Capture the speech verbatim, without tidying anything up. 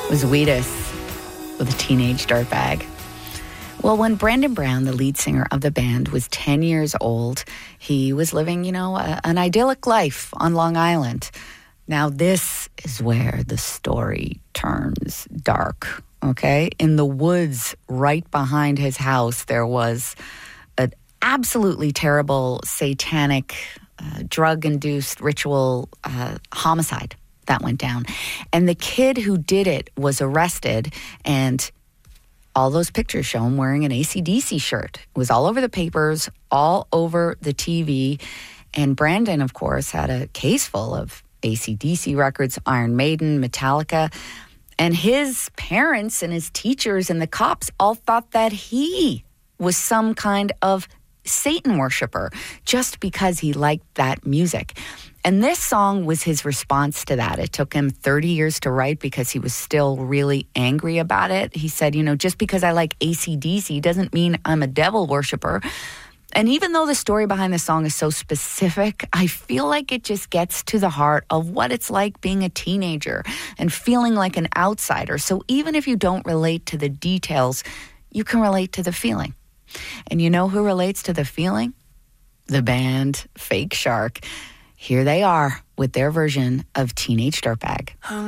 was Wheatus with a Teenage Dirtbag. Well, when Brandon Brown, the lead singer of the band, was ten years old, he was living, you know, a, an idyllic life on Long Island. Now, this is where the story turns dark, okay? In the woods right behind his house, there was an absolutely terrible satanic, uh, drug-induced ritual uh, homicide that went down. And the kid who did it was arrested, and all those pictures show him wearing an A C D C shirt. It was all over the papers, all over the T V. And Brandon, of course, had a case full of A C D C records, Iron Maiden, Metallica. And his parents and his teachers and the cops all thought that he was some kind of Satan worshiper just because he liked that music. And this song was his response to that. It took him thirty years to write because he was still really angry about it. He said, you know, just because I like A C D C doesn't mean I'm a devil worshiper. And even though the story behind the song is so specific, I feel like it just gets to the heart of what it's like being a teenager and feeling like an outsider. So even if you don't relate to the details, you can relate to the feeling. And you know who relates to the feeling? The band Fake Shark. Here they are with their version of Teenage Dirtbag.